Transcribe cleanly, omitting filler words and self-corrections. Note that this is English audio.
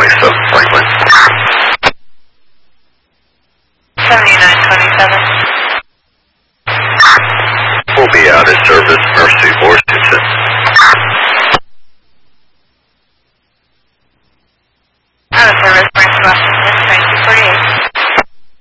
27 Franklin. 7927. We'll be out of service, Mercy, Washington.